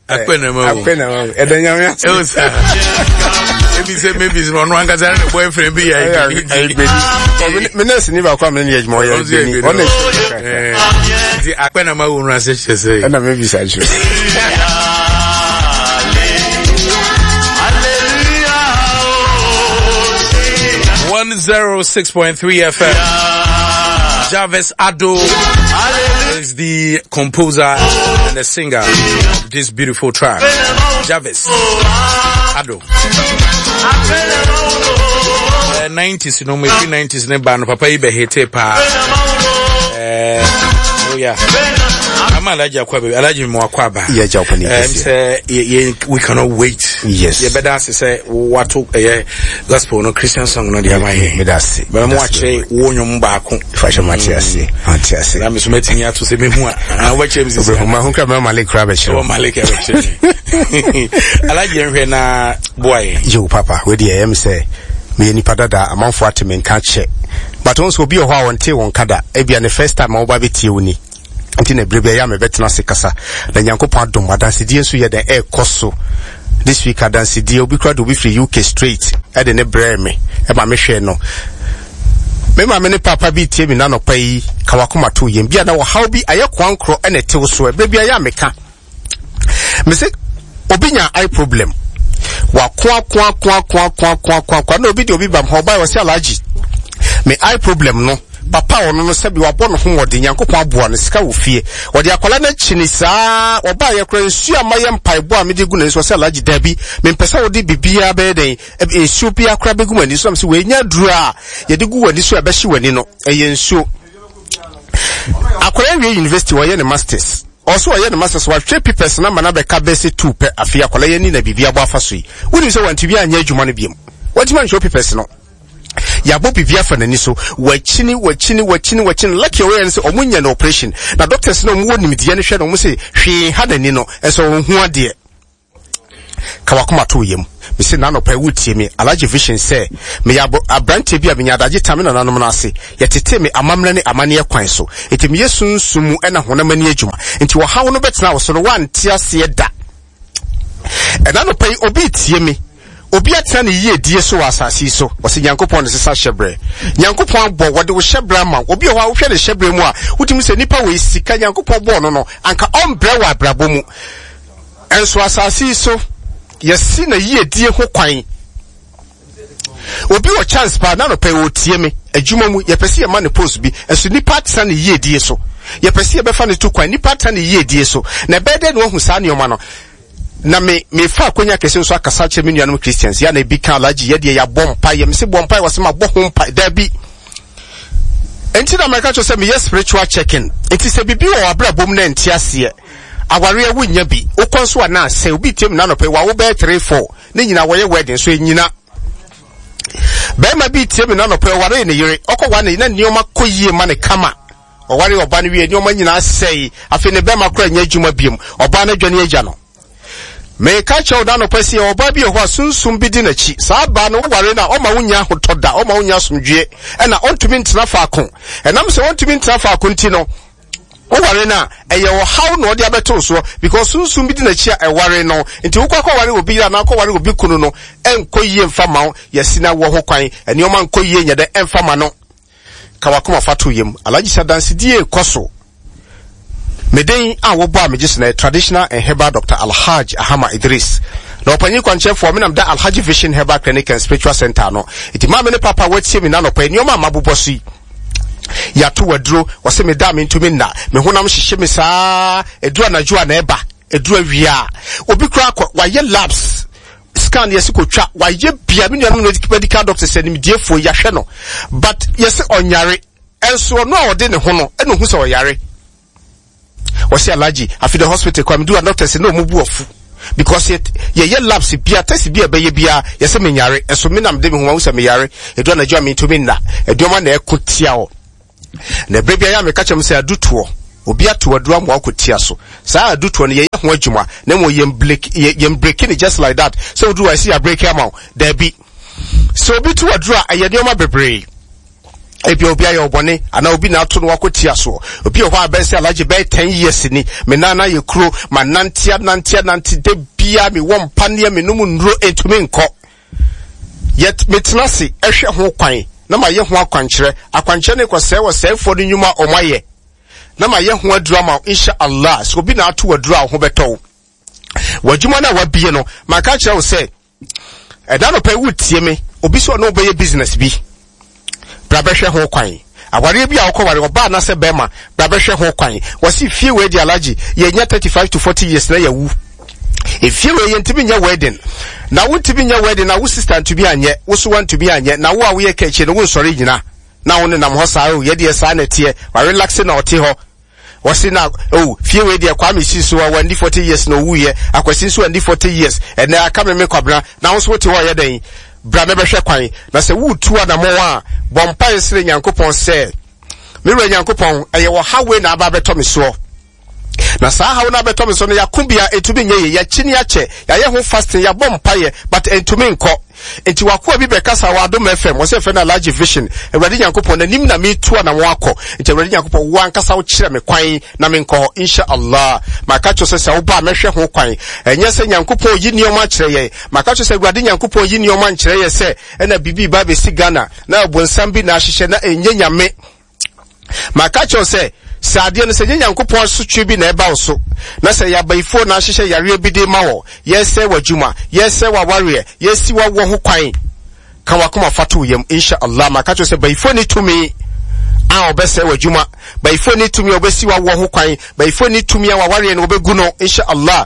Apena mo. Edenya. Maybe it's one gazan boyfriend be I Menes ni ba kwa me ni ejmo ya ni. The apena ma won say. And maybe say. 106.3 FM. Jarvis Ado is the composer and the singer of this beautiful track. Jarvis Ado. 90s, you know, maybe 90s, ne band, papa ibe hete pa. Oh yeah. I'm allergic Mwakaba. Yeah, Japanese. We cannot wait. Yes. Yeah, but that's say what gospel no Christian song no dia mai. That's it. But I'm watching wonyo mbako. Fashion Matiasi. Antiasi. I'm submitting ya to say me hu. I watch him say. Ma hu ka Malik Rabesh. Oh Malik Rabesh. Allergic hwe na boy. Yo papa, we dey am say me ni padada amanfo ateme nka che. But once obi o ho awonte won kada e bia the first time oba betie oni. Nti na brebe ya me betena se kasa na Nyankopon adom adansedie nso ye den e koso this week adansedie obi kra do be free UK straight e de ne bre me e ma me hwe no me ma me ne papa bi tie mi na no pai kawakoma to yem bia na wo how bi aye kwankro e na tew so e brebe ya me ka me se obi nya eye problem wa kwa na obi de obi bam ho bai wo se alaji me eye problem no papa ono no sabi wabɔ no ho wode Nyankopɔn aboa no sika wo fie wode akwala na chini saa oba ye kra nsu amaye mpaebo a mede gu na nso se alaji dabi me mpesa wode bibia be den nsu bia kra begu mani so am se we nya duru a ye de gu wani so e be hye wani no eye nsu akwala wie university wo ye ne masters also wo ye ne masters wa three papers na mana be ka bese 2 pe afia akwala ye ni na bibia bo afa so yi woni se wanti bia anya adwuma no biem wati man show papers no ya bo bibia fa nani so wachini lucky way and say omunya na operation na doctors no mu woni medie ne hwe no mu say hwe ha nani no eso hu ade kawakoma to yem me say na no pa wutie me alaji vision say me ya abrante bia me nyadaje tame na nanom na ase yetete me amamra ne amane kwan so eti me yesunsumu e na honamani adwuma enti wo hawo no betena wo so no wanti ase da e na no pa obi tie me obi atena ne yie die so asasi so wose Nyankopon ne sesa hyebre Nyankopon abo wode wo hyebre ma obi ho a wo hwe ne hyebre mu a wotimi se nipa we sika Nyankopon bo no anka ombre wa brabo mu enso asasi so yesi na yie die ho kwan obi wo chance pa na no pe wo tie me adwuma mu ye pese ye ma ne post bi enso nipa atena ne yie die so ye pese ye befa ne tu kwan nipa atena ne yie die so na bede ne wo hu sa ne oma no na me fa konya kese nso akasa che me nuanom Christians ya na bi kan alaji ye de ya bompa ye me se bompa was ma bohom pa da bi enti na me ka cho se me yes spiritual checking enti se bibi wo abrabom na enti ase aware ya wunya bi okonso na se obi tem na no pe wa wo be 3-4 ne nyina wo ye wedding so nyina be ma bi tem na no pe ware ne yire okwa na nioma koyie ma ne kama oware oba ne wie nioma nyina sei afi ne be ma kra nya adwuma biem oba na dwane agya no me ka che oda no pese oba bi ho asunsum bi di na chi saa ba no ware na o ma wunya hotoda o ma wunya somdwe e na ontumi ntena faako enam se ontumi ntena faako nti no o ware na eye wo how no de abeto so because sunsum bi di na chi e ware no nti wo kwa ware obi ya na kwa ware obi kunu no enkoyie mfama yesina wo ho kwan eni o ma nkoyie nya de emfama no kawakoma fatu yem alaji sadansi die koso Meden a wobo a megisna traditional and herbal Dr. Alhaji Ahama Idris. Na opanyi kwanche for me nam da Alhaji Vision Herbal Clinic and Spiritual Center no. Iti ma me ne papa wetie me na no pa nioma maboboso yi. Ya to waduro wose me da me ntumi na me honam hyehye me saa eduru anadwo na eba eduru awia. Obi kura wa ye labs scan yes ko twa wa ye bia me nuanom medical doctors anim diefo ya hwe no. But yes onyare enso no a ode ne ho no eno hu se oyare. Wasi alaji afi the hospital kwa mdu doctors no mubu ofu because ye labs bia test bia be ye bia yese menyare eso me nam de me ho se menyare edu na jwa me to me na edu ma na ekotia o na brebia ya me ka chem se adutuo obi ato adu am akotia so saa adutuo no ye ho adwuma na mo ye break just like that so do I see a break am there be so obi to adu a ye de ma bebre ebi obi aye obone ana obi na ato no wakotia so obi ho abese alaje be 10 years ni me nana ye kuro ma nantia de bia me won pane me num nduro entumi nko yet metnasi ehwe ho kwan na ma ye ho akwankyere ne kwase wo sefo no nyuma omaye na ma ye ho adura ma insha Allah so obi na ato adura ho beto wajuma na wabie no maka kire wo se eda no pe wutie me obi so no be business bi brabehwe ho kwan aware bi a okoware oba na se bema brabehwe ho kwan wasi fie we di alaji ye nya 35 to 40 years na yawu if you were ntimi nya wedding na wuntimi nya wedding na wo sister to be anye wo so want to be anye na wo a wo ye keche no wo sori nyina na wo ne nam ho saa o ye de saa na tie wa relax na ote ho wasi na fie we de kwa me siso wa 40 years no wu ye akwasi so 40 years and na aka me kwabra na wo so wote wo ye den bra me behwe kwan na se wutu na mo a bompa nsire nyankopon se me re nyankopon eye wo hawe na aba beto me so na saa hawe na beto me so no yakumbia etumi nye ya chini ache ya ye ho fasting ya bompa ye but entumi nko enti wakoa bi bekasa wa Adom FM wo se fe na large vision ewrade nyankopon na nim na me tu na mo akọ enti ewrade nyankopon wo ankasa wo kire me kwan na me nko insha Allah maka cho se wo ba mehwe ho kwan enye se nyankopon yi nioma kire ye maka cho se ewrade nyankopon yi nioma kire ye se na bibi ba be si Ghana na obonsam bi na ahyehe na enye nyame maka cho se saade no se nyankopon so twe na eba so na se ya baifo na ahyehe yare bi de mawo yese wadwuma yese wa warrior yesi wa wo ho kwan kan wakoma fatu yem insha Allah maka cho se baifo ni tumi a obese wadwuma baifo ni tumi obesi wa wo ho kwan baifo ni tumi a wa warrior no obegu no insha Allah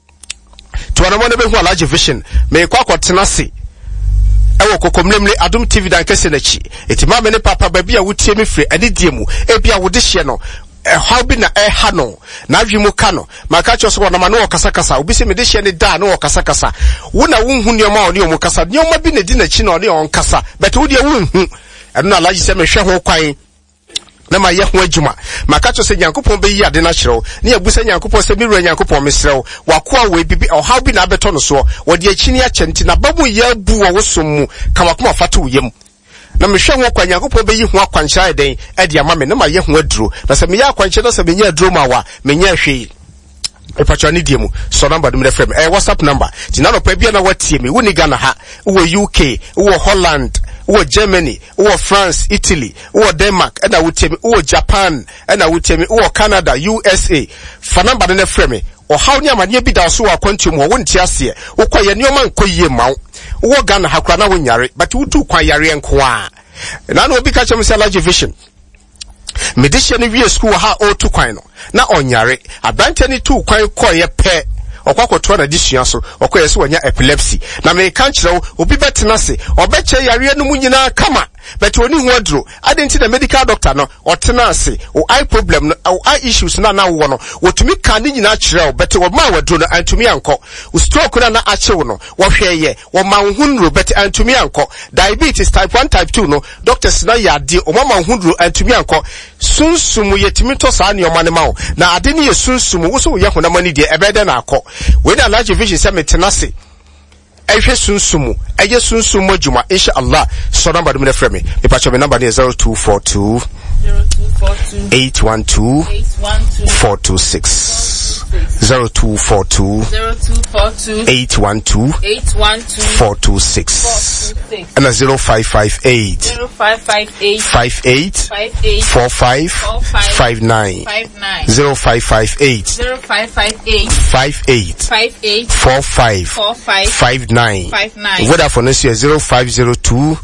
to ana mo ne be hu alaje vision me kwa kwatenase ewo kokomlemle Adom TV dan kese na chi etima me ne papa ba bia wotie me firi ade die mu e bia wo de hye no how bi na ha no na adwimu ka no maka cho so na ma no kasa obi se me de hye ne da no kasa wo na wonhu nioma oni omu kasa nioma bi na di na chi na oni on kasa but wo de wonhu eno na alaji se me hwe ho kwan na ma ye ho adwuma maka cho se nyankopon be yi ade na kyerɛw ne abusa nyankopon se mi wura nyankopon mesrɛw wakoa we bibi how bi na abeto no so wo de akini akyenti na babu ye bu wo sommu ka wakoma fata wo yem na me hwe ho kwa nyankopon be yi ho akwankyerɛ den e de ama me na ma ye ho aduro na se me ya akwankyerɛ na se me nya aduro ma wa me nya hwe epacho ni diemu so number dum refrem WhatsApp number tina no pa bia na watie me woni Ghana ha wo UK wo Holland wo Germany wo France Italy wo Denmark and awutemi wo Japan and awutemi wo Canada USA fa number ne frame o haw ni amane bi da so wa kwantum ho wonti ase wo kwa ye nioma nkoyie mawo wo Ghana ha kura na wonyare but wo tu kwan yare enko a na no obi ka chem se large vision medisha ni wie school ha o tu kwan no na onyare abante ni tu kwan koye pe okwakoto na disua so okoye se wanya epilepsy na me kan kire obi betena se obeche yare no mu nyina kama but oni hu aduro adenti na medical doctor no otena se o eye problem no o eye issues na wo no wotumi kan ni nyina kire but wo ma waduro no antumi anko o stroke na achewo no wo hweye wo ma hunro but antumi anko diabetes type 1 type 2 no doctors na yade o ma hunro antumi anko sunsumu yetimi to saa ne omane ma wo na ade ne yesunsumu wo so wo ye honamani de ebede na akọ we na large vision se metena se ehwe sunsumu eye sunsumu adwuma insha Allah so number dum na frame me pacho me number 0242 812 426 0242 812 426 and 0558 58 45 59 0558 58 45 59 whether for next year 0502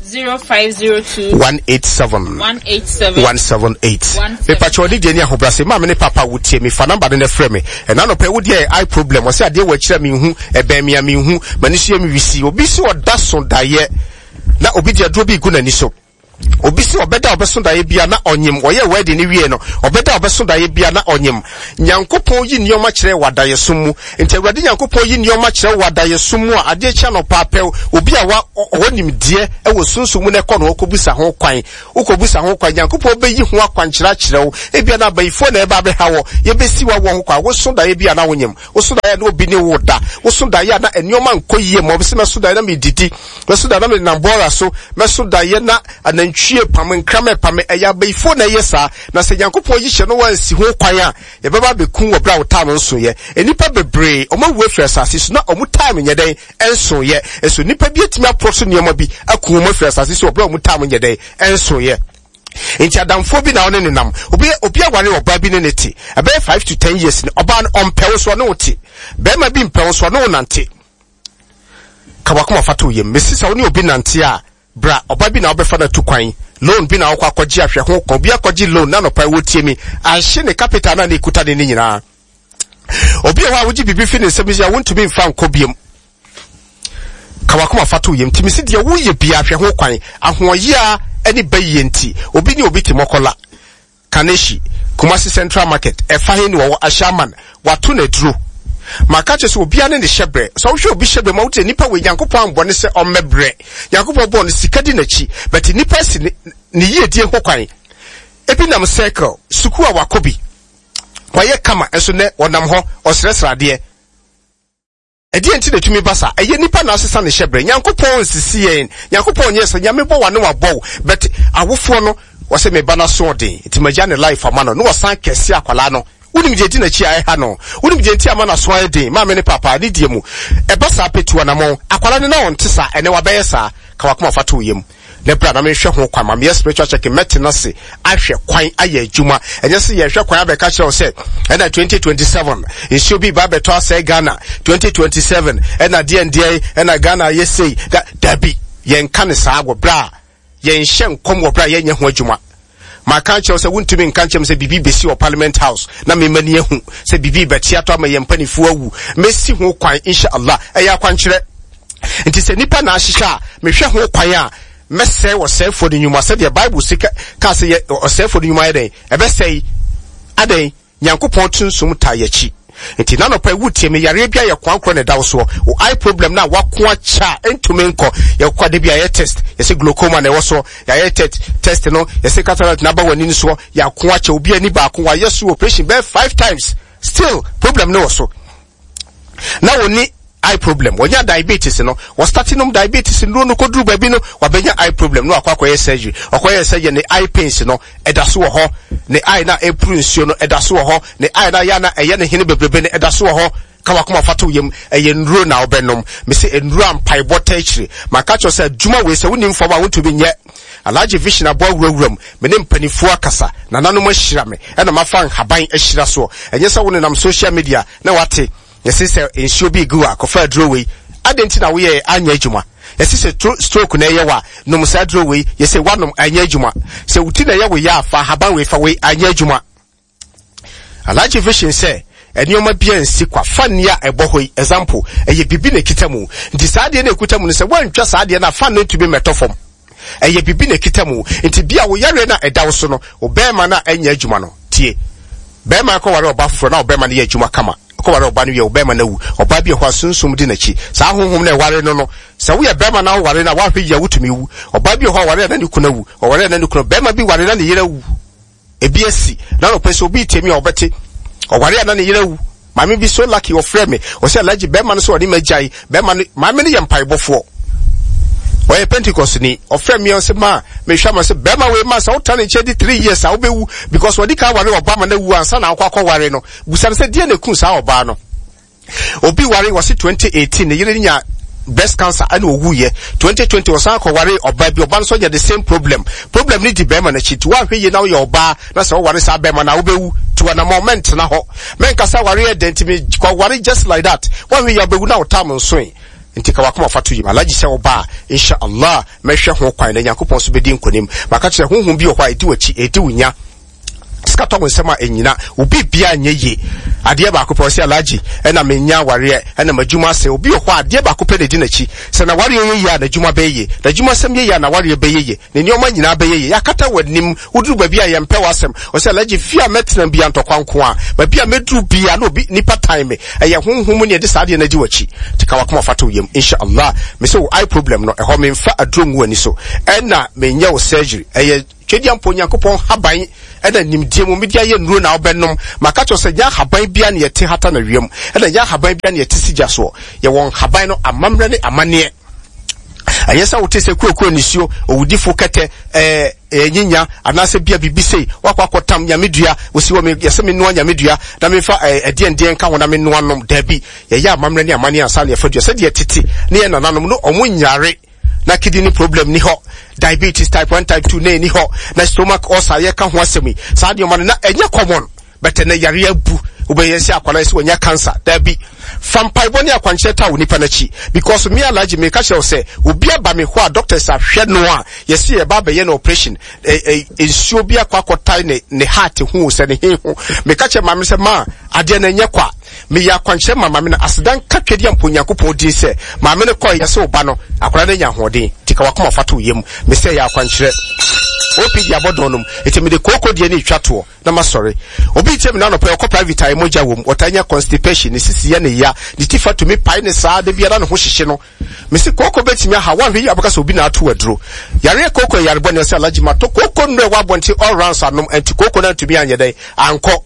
187 178 me pacho di de ni ahobrase ma me ne papa wotie me fa number ne frame me and na no pe wo de eye problem o se ade wo kire me hu ebe me me hu mani so me wisi obi si oda so daye na obi de adro bi gu na ni so obi si obeda obeso daye bia na onyem oye wedding ni wie no obeda obeso daye bia na onyem nyankopon yi nioma kire wadaye sumu enti awurade nyankopon yi nioma kire wadaye sumu a ade kya no paapel obi a wa onim die e wo sunsumu ne kọ no okobusa ho kwan okobusa ho kwan nyankopon be yi ho akwankyera kire wo e bia na bayifo na e ba be hawo ye besi wa wo ho kwa wo so daye bia na wonyem wo so daye na obi ne wo da wo so daye na enioma nkoyie mo be se me so daye na me didi me so daye na me nambora so me so daye na antwie pam nkrame pam eya beifo na yesa na se Nyankopon yihye no wansi ho kwan a ye beba bekun wo bra wo time nso ye enipa bebre omawu afiri asase so na omu time nyeden enso ye eso nipa bi etimi aproso nioma bi akun omu afiri asase so bra omu time nyeden enso ye enti adamfo bi na one nenam obi aware oba bi ne neti ebe 5 to 10 years ni oba on pewo so no ti be ma bi mpewo so no nante kabakoma fatu yem mesisa woni obi nante a bra oba bi na obefa na tukwan loan bi na akwaji ahwe ho ko bi akwaji loan na no pa wotie mi ahye ne capital na ekuta ne nyina obi wa woji bibi fi ne semisi a wontumi mfa nkobiem kabakoma fatu yem timisi de wo ye bia ahwe ho kwan ahoye a eni bayi nti obi ni obi timokola Kaneshi Kumasi Central Market efa he ni wo Ashaman watu na duro maka che so obi ane ne hyebre so wo hwe obi hyebre ma wote nipa we Nyankopon ambone se ommebre Nyankopon bo ne sikadi na chi but nipa si ne yiedie ho kwan ebi nam circle suku a wakobi waye kama enso ne wonam ho osresrade edi enti na tumi basa eye nipa na asesa ne hyebre Nyankopon sisi yen Nyankopon yes nyamebo wane wabɔ but awofo no wose me bana so den enti magya ne life amano no wasan kese akwala no unim je na chi ai ha no unim je enti amana so ai den ma me ne papa ne die mu e basa petu na mo akwala ne na wonte sa ene wabɛyɛ sa ka wakoma fato yem ne bra na me hwɛ ho kwan ma me spiritual check metina se ahwɛ kwan ayɛ adwuma enye se ye hwɛ kwan abɛka kyerɛ se ena 2027 it should be babeto ase Ghana 2027 ena DNDA ena Ghana yesei dabi yen kan saa go bra yen hye nkom go bra yen nye ho adwuma ma kan kyerɛ se wontumi nkan kyerɛ se bibi besi o Parliament House na me mani ehu se bibi betia to ama yen panifu awu mesi ho kwan inshallah eya kwan kyerɛ nti se nipa na ahyehyɛ me hwɛ ho kwan a mese wo say for the nyuma say the Bible sika ka say o say for the nyuma eden ebe say aden Nyankopon tunsum ta yachi enti na no pa wutie me yare bia ye kwankro ne dawo so o eye problem na wako acha entumi nko ye kwade bia ye test ye say glaucoma na wo so ya ye test no ye say cataract na ba wani so ya ko acha obi ani ba ko wa yesu operation be 5 times still problem no so na woni eye problem wonya diabetes no was starting diabetes no kodru baby no wabenya eye problem no akwakoye surgery ne eye pains no edaso ho ne eye na epru nsuo no edaso ho ne eye na ya na eye ne hene bebrebe ne edaso ho kawakoma fato yem eye nduro na obenom me se nduro ampai bota akire maka cho se adwuma we se wonim fo ba wotu bi nye alaje vision abo awurawuram me ne mpanifu akasa na nanom ahyira me ena mafa haban ahyira so enye se woni nam social media na wate yesi se ensure bi gu akofa droway adenti na we anya adwuma yesi se stroke na ye wa no musa droway yesi wanom anya adwuma se wuti na ye we ya afa haban we fa we anya adwuma alaje vision se enioma bia nsi kwa fania ebohoi example eye bibi na kitamu nti saade na ekutamu ne se wantwa saade na fa no tubi metofom eye bibi na kitamu nti bia wo yare na edawo so no obema na anya adwuma no tie bema ko ware oba foforo na obema na ye adwuma kama ko ware oba no ye obema na wu oba bi ho asunsum di na chi saa honhom na ware no sa wo ye bema na ware na wa hwe ya wutumi wu oba bi ho ware na ni kuna wu ware na ni kuna bema bi ware na ni yere wu ebi asi na no pese obi temi obete ware na ni yere wu mame bi so lucky of frame o se alaji bema no so oni majai bema mame ni ye mpaibofo oye Pentecost ni ofrem me se ma me hwa ma se bema we ma sa utane chedi 3 years a obewu because wadi ka ware obama na wu ansa na akwa ware no busan se die na kun sa oba no obi ware was 2018 ne yire nya breast cancer and owu ye 2020 was akwa ware oba bi oba so nya the same problem ni di bema na chitu wa hwe ye na ye oba na se ware sa bema na obewu to an moment na ho men kasa ware identity kwa ware just like that wa hwe ye obewu na otam nso nti ka wakoma fatu yi alaji se oba inshallah mehwe ho kwan na Nyankopon so bedi nkonim maka kire honhom bi okwa edi wachi edi wunya skato wonsema enyina obi bia nyeye ade ba akopɔ se alaji ena menya ware ena madwuma se obi okwa ade ba akopɛ de nachi se na ware yeye ya na dwuma beye na dwuma sem yeye na ware beye ne nyoma nyina beye ya kata wanim uduru ba bia ye mpɛ wasem o se alaji fia metena bia ntokwanko a ba bia meduru bia na obi nipa time eye honhom ne de saade na di wachi tika wakoma fatu yem inshallah me se eye problem no eho me mfa adrongu ani so ena menya wo surgery eye twedi ampo Nyankopon haban ena nimdie mu media ye nuro na obenom maka cho se nya haban bia ne yete hata na wiem ena nya haban bia ne yete sigya so ye won haban no amamre ne amane ayesa wote se kuokuo nisio owudifo kete nyinya anase bia bibisei wakwakotam nyamedua wosi wo me yese me no nyamedua na me fa edien ka wona me no anom dabi ye ya mamre ne amane ansa ne afadua se de titi ne ye nananom no omunyare na kidney problem ni ho, diabetes type 1 type 2 ni ho, na stomach ulcer ye ka ho asemi sa de man na enye common but na yare abu obeyesi akwala ese wonya cancer dabi fampai boni akwanche ta woni panachi because me allergy me ka shall say obi aba me ho a doctors ahwe no a yesi e ba be ye na operation ensuo bi akwakotai ne heart hu se ne he hu me ka che mama se ma ade na nye kwa me ya kwanche mama me na asedan katwedi amponyankopon di se mama ne koy yesi oba no akwala na nya hoden tika wakoma fato yem me se ya kwanche opi dia bodonum etemi de koko die ni twato na masori obi temi na no pe ko private ay moja wom otanya constipation ni sisi ya ne ya ni tifa to me pai ne saa de bia na ho hyehye no me se koko betimi ha wan hwe abaka so obi na ato aduro yare koko yare bone se alaji mato koko nre wa bonti all rounds anom anti koko na tumi anye dai anko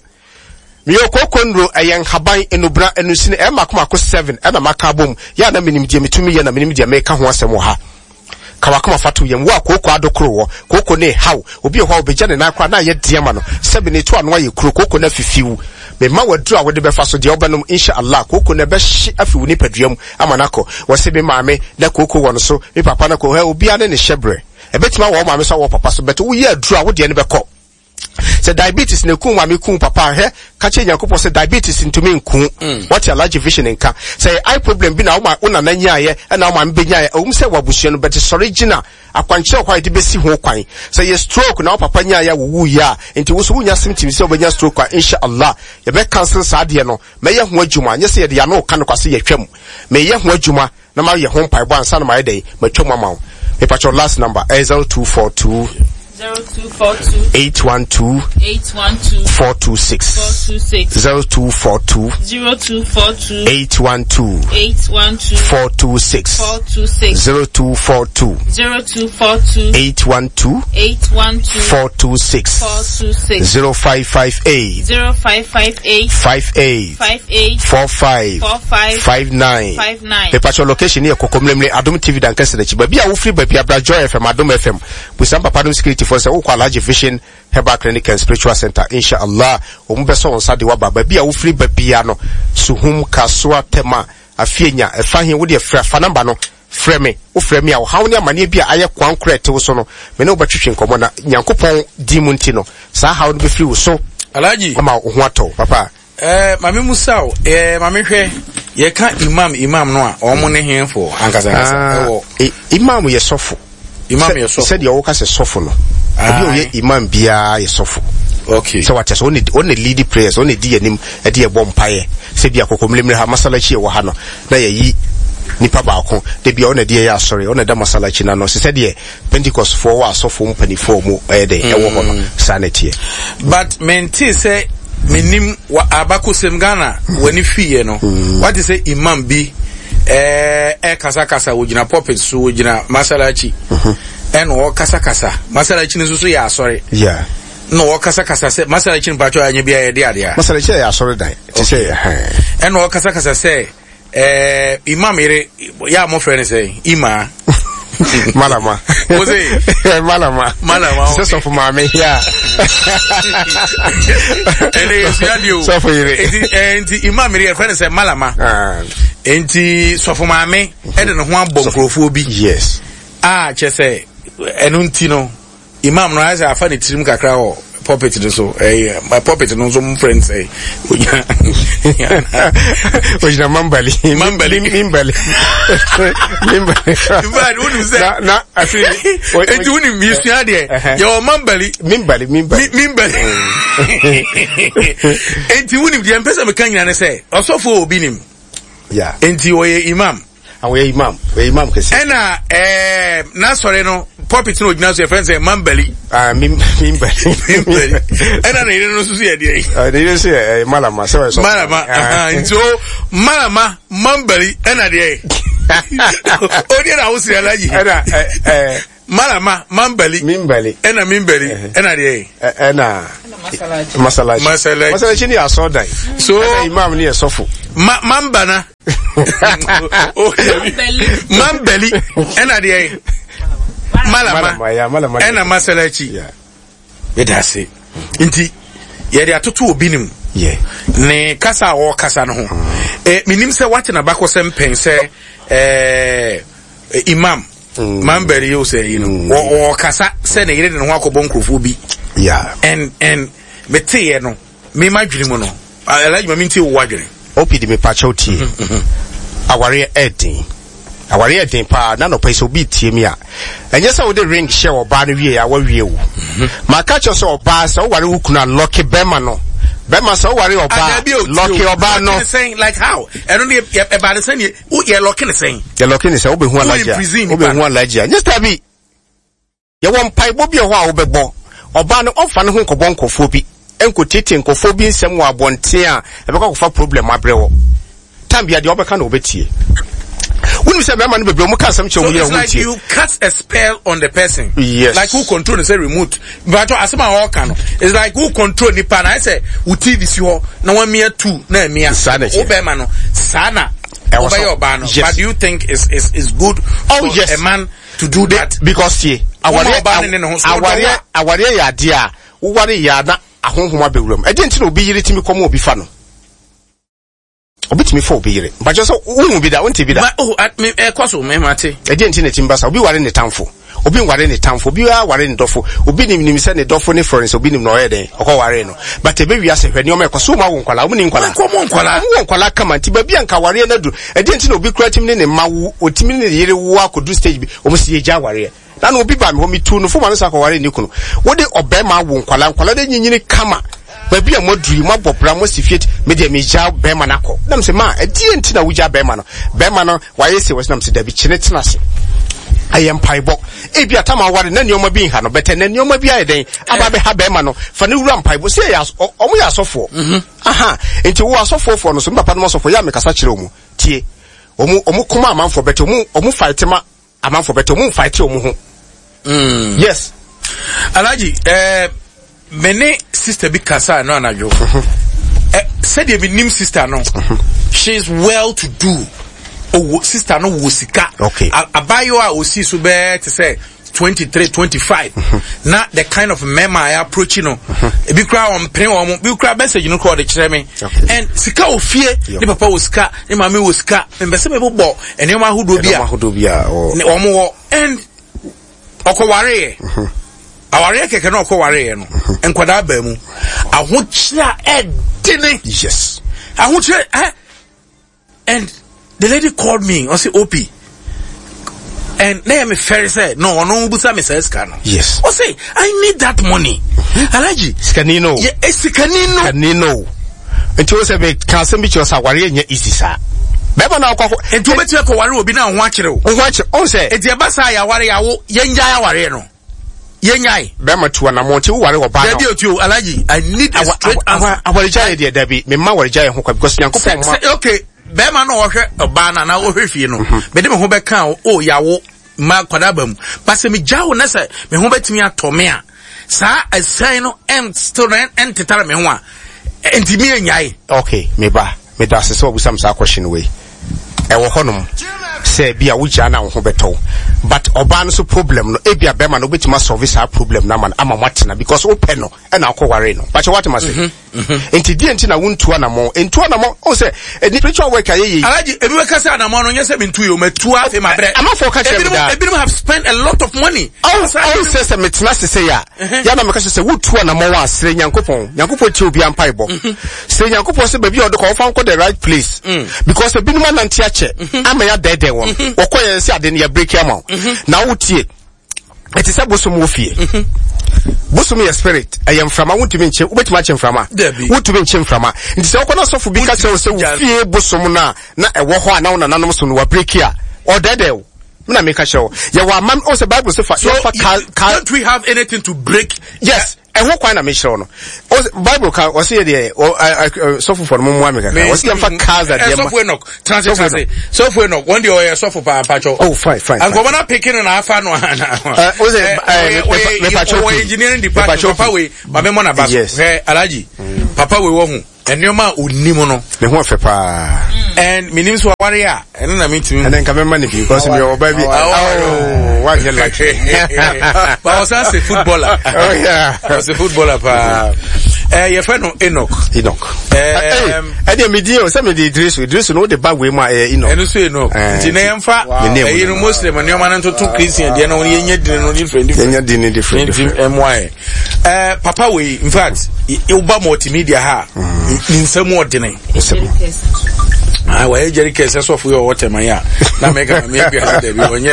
mi okoko nro ayen haban enubra enusine e makomako 7 e na makabom ya na minim die mitumi ya na minim die me ka ho asem ha kawakoma fatu yem wa koko adokro wo koko ne haw obi ho obegya ne na akra na ye diema no sebe ne to ano ye kuro koko na fifiu me ma wadru a wode be fa so de obanom inshallah koko na be hye afiwu ni paduam amanako wo se be maame na koko wo no so me papa na ko ha obi ane ne hyebre ebetima wo maame so wo papa so beto wo ye adru a wo de ne be ko se diabetes ne ku maame ku papa he ka che nyakopo se diabetes ntumi nku what your large vision nka say eye problem bi na wo na nanyaaye na wo maame benyaaye o se wabusuo no but original akwanche kwa de besi ho kwan say ye stroke na wo papa nyaaye wo ya enti wo so wunya symptoms se obenya stroke kwa inshallah ye be cancel saade no me ye ho adwuma anye se ye de ya no ka no kwase ye twam me ye ho adwuma na ma ye ho mpai bo ansa na ma ye dey ma twam amawo me patch your last number 0242 812 426 0242 812 426 0242 812 426 0558 58 45 59 Pepacho location here kokomlemle Adom TV dan kese na chiba bia wo free bia bra Joy FM Adom FM busam papa no security for say wo kwa large vision herbal clinic and spiritual center inshallah o mu beso on sade wa baba bia wo free bia no suhum kaswa tema afienya efa hen wo de fa number no frame wo frame a wo hawo ne amane bia aye kwan correct wo so no me ne wo batwetwe nkomo na nyankopon di mu nti no sa hawo no be free wo so alaji ama ho ato papa mame musao mame hwe ye ka imam no a o mo ne henfo ankasa imam ye sofo imam ye sofo said ye wo ka se sofo no abi o ye imam bia ye sofo okay so what so only lead prayers only di anim e de bom paye se bia kokomlemre ha masalachi e wo ha no na ye yi nipa baako de bia ona de ya sorry ona da masalachi na no se said ye Pentecost for wa sofo mpanifo mu e de e wo ho no sanity but menti say minim wa abakosem Ghana wani fiye no what is say imam bi kasa wojina pulpit so wojina masalachi wo kasa masalachi ne so ya sorry yeah no wo kasa say masalachi ne pacho anya bia ye de ade masalachi ya sorry dan ti say wo kasa say imam ire ya mo friend say ima malama oze malama so for mama yeah so for enti imam ire friend say malama enti so for mama e de no ho abom krofo bi yes che say enu nti no imam no asa afa ne tirim kakra ho puppet so my puppet no so friends ojina mambali bad who say na afiri enti woni misia de your mambali mimbali enti woni de empesa me kanya ne say osofo obi nim yeah enti oye imam we imam kesi ena na sore no puppet no ojina so your friends say mambali mimbali ena na ire no so ye de ire so malama so malama so malama mambali ena de odi na usiri alaji ena malama mimbali ena de ena masalachi ni aso dai so imam ni esofo mambana Mambeli ena de malama ena masalachi edase nti ye de atoto obinim ne kasa o kasa no ho minim se wate na bako se mpen se imam Mambeli yo say you know o kasa se ne yire de no akobọ nkrofo bi and mete no me madwiri mu no alaji ma minti wo wadwiri opidi me pacha otie aware edin pa na no pese obi tie mi a enye se wo de ring share oba no wie a wa wie wo ma ka cho so oba se wo ware wo kuna lucky bema no bema se wo ware oba lucky oba no saying like how I don't about the saying you lucky saying you lucky say wo be hu alaji enye stabi ye won pai bo bi ho a wo bebo oba no ofa no ho nkobọ nkofo bi enkotete nkofo bi nsem wo abonte a ebeka kofa problem abrewo tambia de obeka na obetie when we say man no bebre mo ka sam che wo it's like you cast a spell on the person. Yes. Like who control say remote but asema all can it's like who control the pan I say we TV si ho na one mere two na mia obema no sana over your ban. But do you think is good for a man to do that? Because aware ya dia wo ware ya na ahonhoma bewuram e dey nti na obi yire timi komo obi fa no obitimi for obi yire but just wo bi da wonti bi da me kwaso me mate e dey nti na timbasa obi ware ne tamfo obi ware ne tamfo obi ware ne dofo obi nim se ne dofo ne Florence obi nim no oyeden okọ ware no but e be wi ase hwani o me kwaso ma wo nkwala wo ni nkwala kama nti ba bi anka ware na du e dey nti na obi kura timi ne mawu otimi ne yire wo akodu stage bi o mo se eja ware na no obi ba me ho mi tu no fo ma no sako ware ni kunu wo de obema wo nkwala de nyinyini kama ba bi amoduri mabobra mo sifiet me de me ja bema nako na me se ma e die nti na wo ja bema no waye se was na me se da bi chine tena se ayem paibo e bi atama ware na nioma bi nha no bete na nioma bi ayeden aba be ha bema no fa ne wura mpaibo se ya omo ya asofo aha enti wo asofo no so papa no asofo ya me kasa kire omu tie omu kuma amanfo bete omu fight ma amanfo bete omu fight omu ho yes alaji mene sister bi kasa no anajo said you be nim sister no she's well to do sister no wosika okay abayo a osi so be to say 23 25 na the kind of mema I approach no e bi kra on pren o bi kra message no call the kire me and sika ofie ni papa wosika ni mama wosika me se me bo ene ma hudo bia o mo and okoware aware keke no okoware no enkwada ba mu ahochira edine yes ahochira and the lady called me I say OP and na me fair say no busa me say scan yes I say I need that money alaji scanino yeah scanino enti o say be kan sem bi cho sa ware nya easy sa beba na akwa enti o beti ko ware obi na ho akire o say enti e ba sa ya ware ya wo yenja ya ware no yenyai bema tuwa na monti wo ware oba no dabi otu alaji I need a straight answer aware jai de dabi me ma ware jai ho kwa because yankopon ma okay bema no ohwe oba na ohwefie no me de me ho be kan o yawo ma kwada bam pase me jawo na se me ho betimi atome a sa asan no still tetare me ho a enti me enyai okay me da se so obusam sa question we e wo honom se bia wo gya na wo ho beto but oba no so problem no e bia bema no betima solve sa problem na man ama matena because open no e na akoware no but what must say enti die enti na wontua na mo o se ni spiritual work ayeyi alaji ebi we kasa na mo no nyese me ntu yo metua afi mabre amafo ka chere da ebi have spent a lot of money all say metena se ya na me ka se wotua na mo wa asre nyankopon ti obi ampa ibo se nyankopon se ba bia odko fa nko the right place because ebi no nanti ache ama ya dede won wokoye se ade ne ya break am na wotie eti se bosom wo fie bosom your spirit ayem frama wotumi nche wobetima che frama wotumi nche frama nti se wokona sofu bi ka che se wo fie bosom na ewo ho ana wona nanom so no wa break a o dede wo na make a show ya wa man o se bible so don't we have anything to break yes and what kind of mission no bible ka o se dey so for mo mo ameka o se fa cars at dem so for no translate so for no one day so for pa cho oh fine and go na picking na afa no o se me pa cho engineering department pa we ba me mo na ba alaji papa we wo hu enioma onimo no ne ho afa pa and minim so warrior eno na mitimi and then come man because me oba bi one year like but was a footballer was a footballer pa your friend Enoch media o say me dey Idris no the bag we ma Enoch eno so Enoch nti na yemfa you Muslim and your man to Christian dey na won yenya din no different my papa we in fact you ba multimedia ha nsem odene I wa ejeri kese so for your water man ya na mega me bi ha da bi onye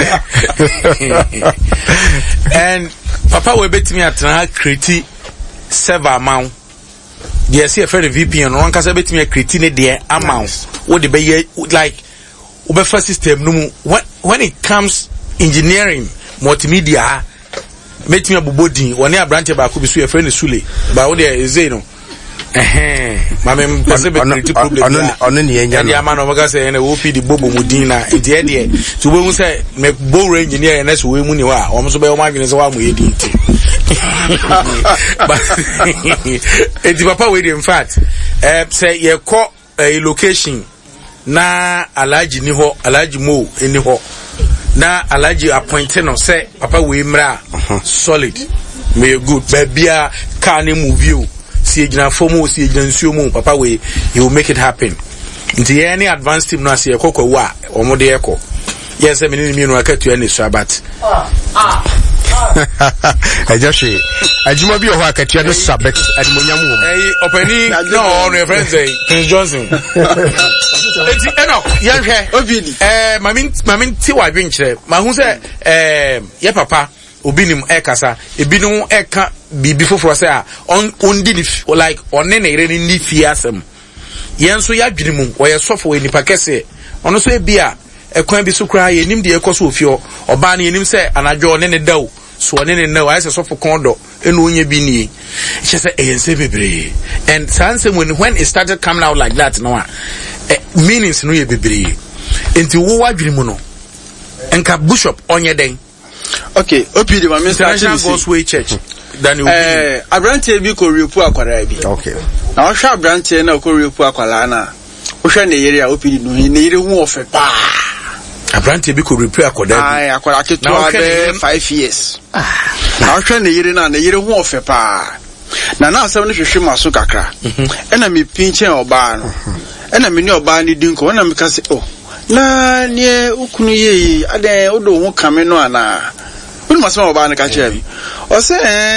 and papa we betimi atena create server amount they see a friend VPN no one can say betimi create ne de amount what the be like obefa system no when it comes engineering multimedia betimi abobodin one abrante ba ko bi so your friend Sule ba wo de ezei no mame pese be create problem on ne enya no ama no maga say na wo fi di bobo mudin na ide de so we mu say me bo engineer na so we mu ni wa o mo so be o ma dwene so wa mo yedi ti but edi papa we in fact say ye call a location na alaji ni ho alaji mo eni ho na alaji appointed no say papa we mra solid me good babia car ni move you see ejina fomo see ejina nsuo mu papa we he will make it happen nti any advanced team no ase ye kokwa wa omo de ekọ yes me ni mi no akatu ani so but Joshi ajuma bi ho akatua no sabet adimonyam wo openi no on your friend say Prince Johnson eti eno ye hwe obidi mamin ti wa dwenkyere ma hu say ye papa obinim ekasa ebinu eka bibi foforo say on di like onne na ire ni fiasem yenso ya dwirimu wo ye sofo we nipa kese ono so ebia ekwan bi so kra ye nim de ekoso ofio oba na yenim say anadwo ne daw so one ne now I say sofo kondo eno onye bi ni she say eyense bebre and sanse when it started coming out like that now meanings no ye bebre enti wo wadwirimu no enka bishop onye den okay opidi ma minister Gospel Church Daniel abrante bi ko repu akwara bi okay na wo hwa abrante na ko repu akwara na wo hwa ne yere a opidi no ne yere hu ofe pa abrante bi ko repu akwara ai akwara ketu abe 5 years na wo hwa ne yere hu ofe pa na asem no hwehwe maso kakra ena me pinche oba no ena me ni oba ni dinko na me ka se oh na nie ukunu ye ade odo hu kame no ana unu masema oba na ka chebi o se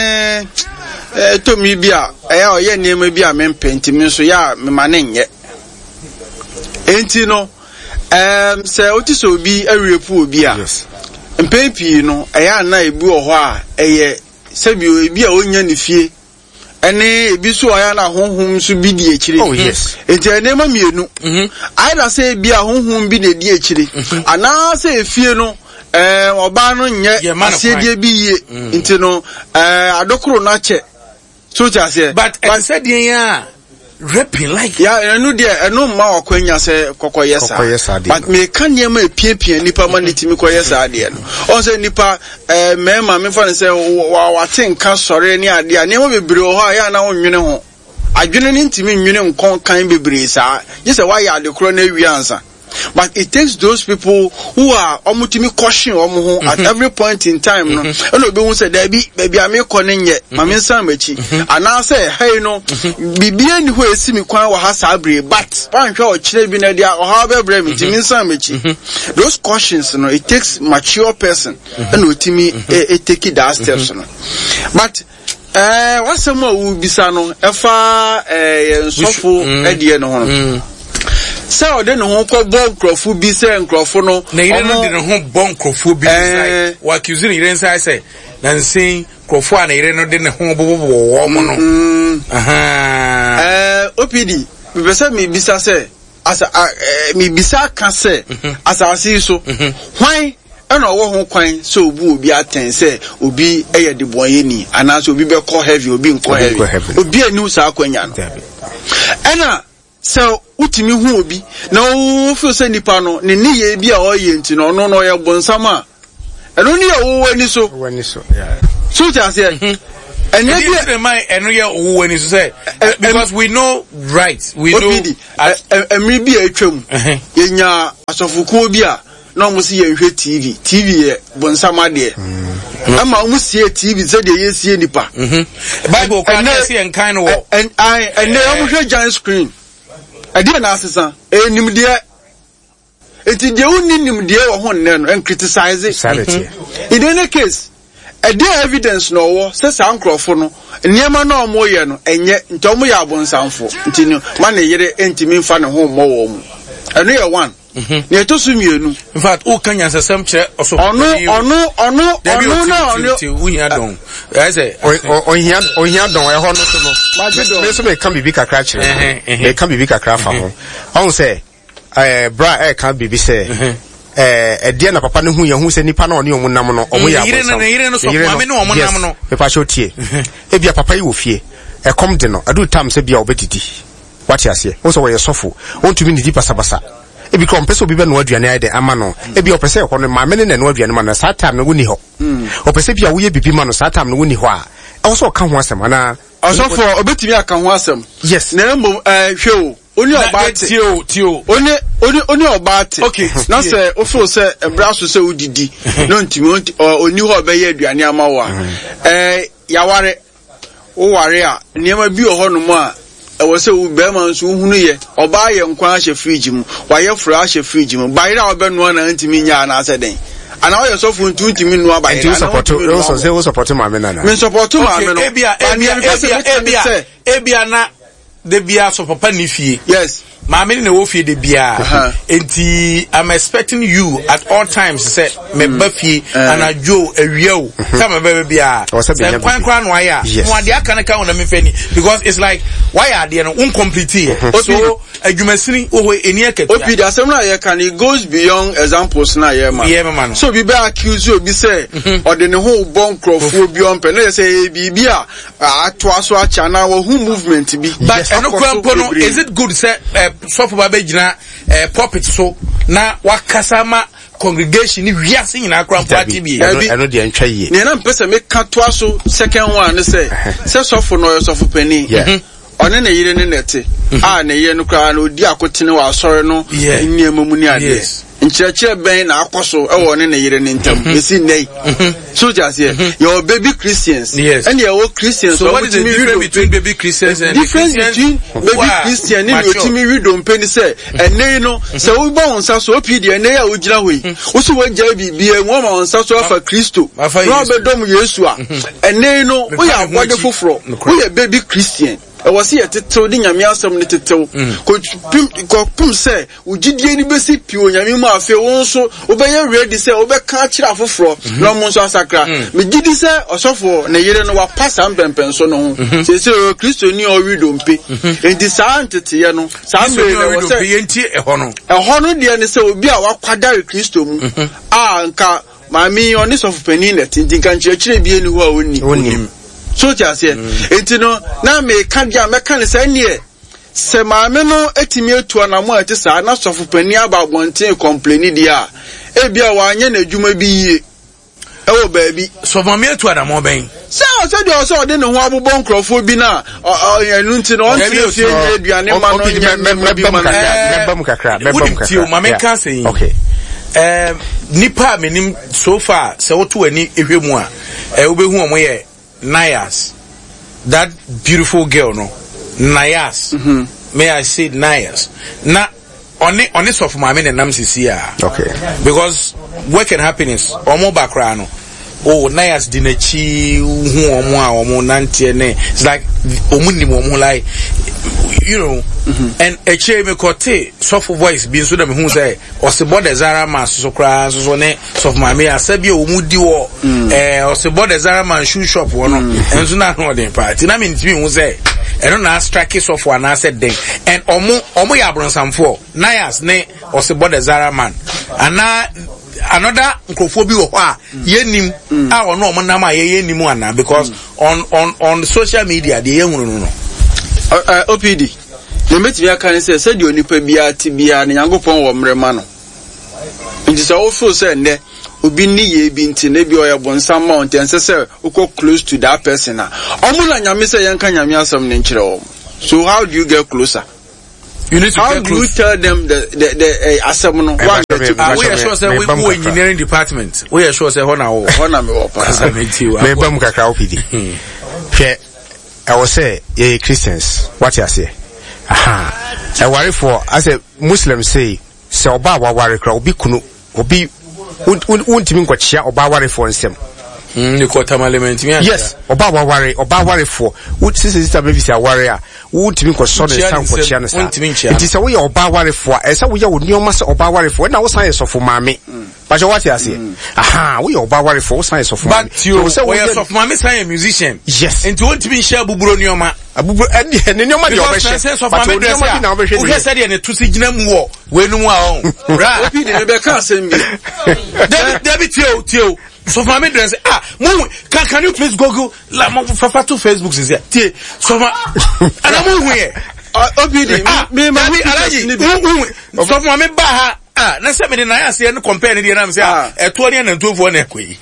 to mi bia eya o ye niema bia me mpenti mi so ya me mane nye enti no se otiso obi awepu obi a mpempi no eya na ebu oho a eye sebi obi a onya ne fie ene ebi so oya na honhom so bi di ekire oh yes enti enema mienu aida say bi a honhom bi na di ekire ana say efie no oba no nye asiedie bi ye enti no adokoro na che so ja say but said ya rapping like ya enu de enu ma wakwanya say kokoyesa but me kan niam epiepie nipa ma netimi koyesa de no on say nipa mema me fa say waten kan sore ni ade a niam bebre ho a ya na wonwene ho adwene ni ntimi nwene nkon kan bebre sa je say why ade kro na wi ansa. But it takes those people who are omutimi caution at every point in time no eno be won say baby am konenye mame nsan machi ana say hey no bibia ni ho esimi kwan wa ha sabre but wan hwe o kire bi na dia o ha bebre mi timi nsan machi those cautions no it takes mature person eno timi take that steps no but what's more will be sano efa ensofo edie no ho say o de no ho ko bon crofo bi say crofo no na ire no de no ho bon crofo bi say wa accuse ni ire nsai say na nsin crofo a na ire no de no ho bobo wo mo no opidi me pese me bisa say asa me bisa ka say asasi so hwan ena wo ho kwan so obu obi aten say obi eye de boye ni ana so obi be call heavy obi nko heavy obi anu sa akwanya no ena so utimi hu obi na wo feel say nipa no ne niye bi a oye nti no no ye bonsam a eno ni ye wo wani so yeah so just say and maybe my and when you say because we know right, we know maybe a chum yenya asofuko bia na mo si yenhwe TV e bonsama de ama mo si TV ze de yesie nipa Bible can see and kind of and they mo hwe giant screen ade na asesa enim de enti de unim de wo ho nne no and criticize sanity in any case a day evidence no wo se sankrofo no niema na omo ye no enye ntomo ya abonsanfo nti no man yere entimi mfa ne ho mo wo mu eno ye one ne to su mienu in fact o kanya sesem kire oso ono na unya don I say ohia don e ho no so no me so me kan bibi kakra kire me kan bibi kakra fa ho on say bra kan bibi say dia na papa ne hu ye hu se nipa na oni omu nam no omu ya bosa yire no so mame no omu nam no me pa shotie e bia papa yi wo fie e kom de no adu tam se bia obetiti wati ase wo so wo ye sofo wontumi ni di pasabasa e bi kom pese obi be no aduane ai de ama no e bia opese e ko no mame ne no aduane ma na sa tam no woni ho opese bia wo ye bibi ma no sa tam no woni ho a e wo so ka ho asem ana osofo obetimi aka ho asem yes na mbom hwe Oni obate tio oni obate okay na se ofo se ebraso se udidi no ntimi oni ho be ye aduane amawa yaware wo ware a niam bi ho no mu a ewo se u be ma nso hunu ye oba ye nkwan ahye fridge mu wa ye fura ahye fridge mu bayira obenu na ntimi nya na ase den ana wo ye so fu ntimi nu abayira na so support mama na me support mama no ebia na de bia so papa ni fie yes maame ne wo fie de bia enti I'm expecting you at all times say me ba fie anajo awiao come be bia say kwan no aya no ade aka na ka wona me fani because it's like why are they no incomplete so adwumasini wo eni akati opi da asem na ye can it goes beyond examples na ye man so bi be accuse you bi say or the whole bon crofo bi on pe na say bi a ato aso acha na wo hu movement bi but eno kwampo no is it good say so for baba gina pulpit so na wakasama congregation ni wiase nyina kwampo ati bi eno de antwa yie ne na mpese me ka to aso second one say so for no so for penny one na yire ne nete na yire no kra na odi akotene wa asore no nniema mu ni ade nchirechire ben na akoso e wo ne na yire ne ntam esi nei so just here your baby Christians and your Christians so what is the difference between baby Christians and between baby Christian and otimi read on penny say enei no se wo ba onsa so opi de enei a ogina hoyi wo so wagya bibia wo ma onsa so afa Kristo no be dom Yesu a enei no wo ya kwade foforo wo ya baby Christian e wasi etetew di nyame asem ne tetew ko pum se ugidie ni besi pi onyame mu afi wo so wo be ready se wo be ka kira afoforo no mo so asakra me gidi se osofo na yire no wa pasa mpempen so no ho se Kristo ni o wi dompe enti sa antete ye no sa me ne wo se enti eho no de ne se obi a wakwadare Kristo mu nka mami oni so fupeni net ntinka nchire bi eni ho a oni so just here etino na me ka dia me kan se nie se maame no etimi etu anamu ati sa na sofupani ababonten complain dia e bia wa anya na adwuma bi yie e wo baabi so maame etu anamu ben se o so de ne ho abobọ nkrofo bi na anu nti no on ti fie aduane ma no mebam kakra maame kan se okay nipa menim so far se woto ani ehwemu a wo behu omo ye Nayas, that beautiful girl, no, Nayas. May I say Nayas? Na on this of my men and Namsisia. Okay. Because what can happen is omo background. Oh, Nayas dinechi omo nanti ene. It's like omuni omo like you know. And a chair me kote soft voice being so that who say or se bode Zara man so cry so ne soft my me asabi omudi wo or se bode Zara man shoe shop wo no enso na no den party na me ntimi who say e no na strike soft one na said den and omo ya bronsamfo Nayas ne or se bode Zara man ana another nkrofo bi wo a yenim a ono omo na ma yenim ana because on social media de yehunu no OPD le metimi aka se se de onipa bia ti bia ne Yankopon wo mrema no nti se wo feel se nde obi ni ye bi nti na bi oya bonsam mount and say uko close to that person na omuna nyame say yanka nyame asam ne nkire wo. So how do you get closer? You need to how get do close. You tell them the asam no one we are sure say we go engineering department. We are sure say hona wo. Hona me wo pa. Me bam kakra opidi. Hwe I was say Christians what you say. Aha. I worry for as a Muslim say oba wa worry kra obi kunu obi untimi nkwochia oba worry for nsem. The quarter element. Yes, oba worry for. What sister baby say worry a untimi nkwoso ne san nkwochia ne sa. It is we oba worry for. Esa we ya onioma se oba worry for. Na wo san yesofo maame. But what you say? Aha, we oba worry for san yesofo maame. But you say we yesofo maame san a musician. Yes. Into untimi share buburo nioma. Abuburo ne nioma de obehye. But nioma bi na obehye. We say dey na tusi gina mu wo. We nu mu a on. Right. Obi dey be ka asem bi. David tio. So for me dress can you please Google la mo fafa to Facebook is here. Tie so ma ana mo hu here. Obi dey me alaji so for me ba ha na se me dey na ase no compare dey na me say eto ne na ntofo na ekoi.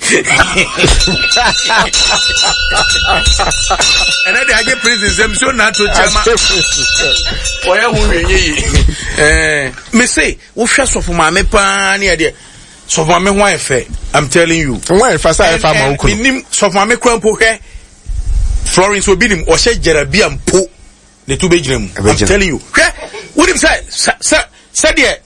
And I get prison them so na to chama. Oya hu yenye me say wo hwe so for ma me pa na dey. So for me why fair I'm telling you why fa say fa ma ukuru nim so for me krampo hwe Florence obinim o hye jerabia mpo le to begire mu I'm telling you hwe wonim say there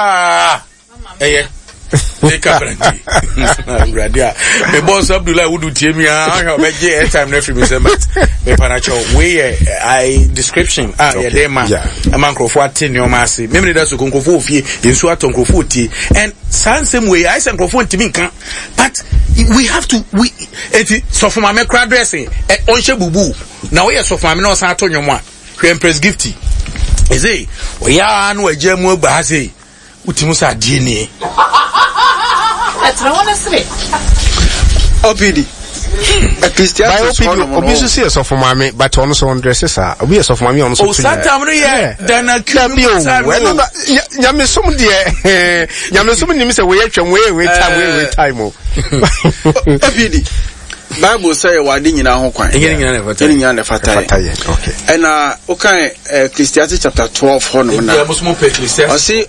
they brandi radia me boss Abdullah would tie me a be je airtime na free me say but me panacho we I description yeah dey man amankofo atene o ma ase me da so konkofo ofie yensu atonkofo tie and same way I say konkofo ntimi nkan but we have to so for my crowd dressing on she bubu na we so for me no san ato nwomo a hwe Empress Gifty eze we ya no agyamu agba ha sei utimu sa die ni OPD. A Christian obi so see so for mama but on so dresses are obi so for mama on so then a nyame som de nyame som nim say we atwam we time OPD Bible say wadi nyina ho kwan nyina na fata okay and okay Ecclesiastes chapter 12 ho no na o say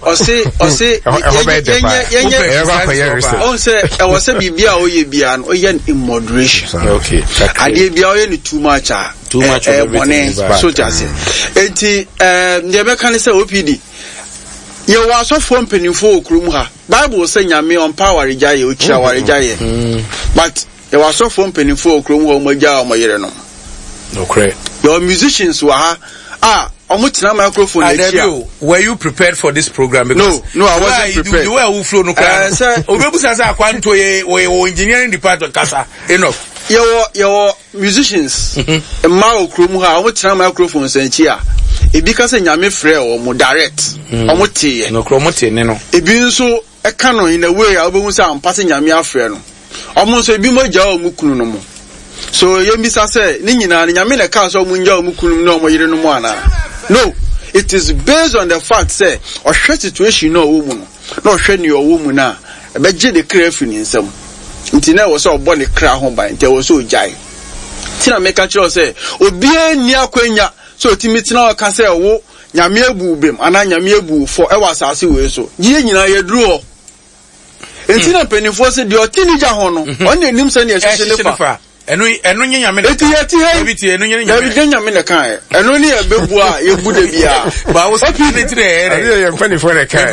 on say e was say bibia o ye bia no o ye in moderation okay ade bia o ye too much money so just enti ye be kan say OPD ye wa so for mpanimfo okrum ha Bible say nyame on power rejaye o kira wa rejaye but there was so from penny for Chrome or Maja or Mayerno. No credit. Your musicians were omutina microphone. Were you prepared for this program? Because no, I wasn't prepared. You were who flow no car. Obebusa kwanto we engineering department kasa. Enough. Your musicians. Ma Chrome ha omutina microphone senchia. Ebi ka se nyame frɛ o mo direct. Omutie. No Chrome tie ne no. Ebi nso e ka no in a way obehu sa ampase nyame afrɛ no. Omo so ebi mo gya o mu kunu no mo so yemisa say ni nyina ni nyame na ka so mu gya o mu kunu no mo yire no mo ana no it is based on the fact say ohwe situation no wo mu no na ohwe ni owo mu na e be gye de kra fi ni nsam nti na wo so obo ne kra ho ban nti wo so ojai ti na make sure say obi ani akwanya so timiti na ka say wo nyame abu bem ana nyame abu for e wasase we so gye nyina ye duro enti na penifo se de otinija ho no on enim se ne ehye fa enu nyame na eti enu nyame na kan enu ne ebebu a yebu de bia ba wo sapi ne tire ye penifo na kan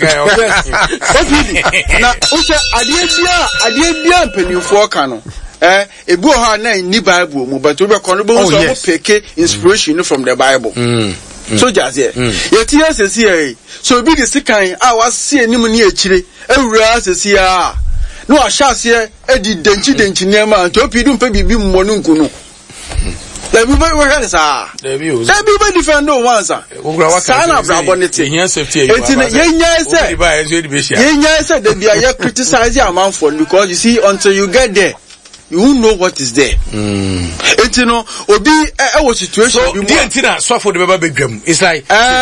na o se ade bia penifo ka no ebu ho na ni Bible mu but we be kono bo so peke inspiration from the Bible so just here yeti asesi here so bi de sikan a wase enim ne akire ewura asesi a no ahase edi denchi nema to pidu mpe bibi mmọ no nkunu la bi we kan sa da bi defend no once sana brabonity here safety yenya say da bia you criticize your man for because you see until you get there you won't know what is there. And you know, obi was situation. So the antenna so for the baby bedroom. It's like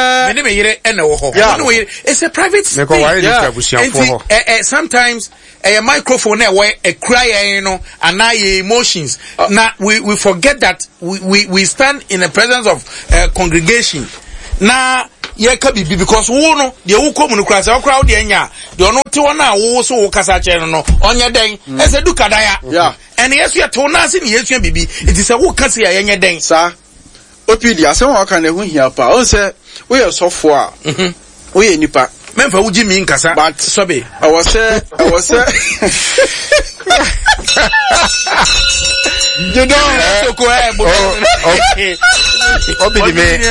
it's a private space. Sometimes a microphone where a cry, you know, and now emotions. Now we forget that we stand in the presence of congregation. Now ye ka bibi because wo no de wo kom no krasa wo crowd de anya de ono te wona wo so wo kasa che no onye den ese du kadaya yeah and yesu ya to na se ne yesu bibi it is a wo kasa ya yenye den sa opidi asem wa ka na hu hia pa o se we ye sofo a we ye nipa memfa wo ji mi nkasa but sobe I was you don't so ko okay obi me